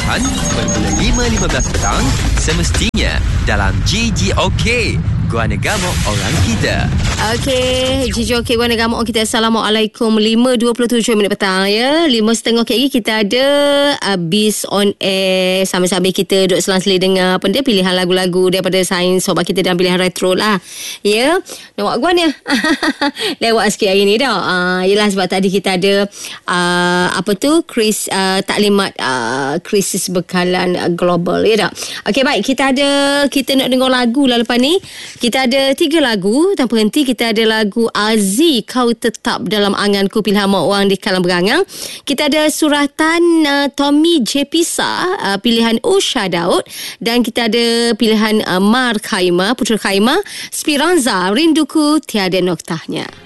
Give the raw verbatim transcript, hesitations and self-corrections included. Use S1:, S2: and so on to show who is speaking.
S1: Pilihan bermula lima lima belas petang semestinya dalam G G O K, Guana Gamok Orang Kita.
S2: Okey, G G O K Guana Gamok Orang Kita. Assalamualaikum. Lima dua puluh tujuh minit petang ya. Lima setengah lagi kita ada habis on air. Sambil-sambil kita duduk selang-seling dengar apa dia, pilihan lagu-lagu daripada sains sobat kita dan pilihan retro lah. Ya. Nampak Guan ya? Lewat sikit hari ni dah. Uh, yelah sebab tadi kita ada uh, apa tu Kris, uh, taklimat uh, krisis bekalan uh, global ya tak. Okey baik, kita ada kita nak dengar lagu lah lepas ni. Kita ada tiga lagu tanpa henti. Kita ada lagu Azi, Kau Tetap Dalam Anganku, pilihan mak orang di kalang berangang. Kita ada suratan uh, Tommy J. Pisa, uh, pilihan Usha Daud. Dan kita ada pilihan uh, Mar Khaima, Putra Khaima, Spiranza, Rinduku Tiada Noktahnya.